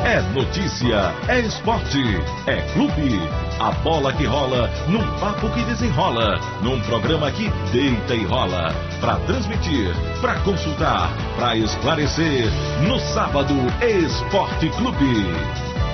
É notícia, é esporte, é clube. A bola que rola, num papo que desenrola, num programa que deita e rola. Pra transmitir, pra consultar, pra esclarecer, no sábado, Esporte Clube.